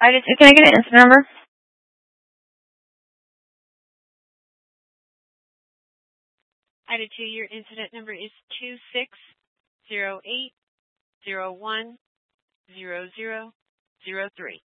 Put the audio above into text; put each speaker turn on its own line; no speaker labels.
I did too. Can I get an incident number?
Item 2, your incident number is 2608010003.